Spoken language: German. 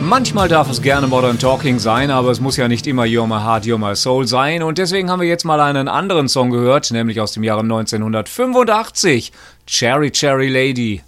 Manchmal darf es gerne Modern Talking sein, aber es muss ja nicht immer You're My Heart, You're My Soul sein. Und deswegen haben wir jetzt mal einen anderen Song gehört, nämlich aus dem Jahre 1985, Cherry Cherry Lady.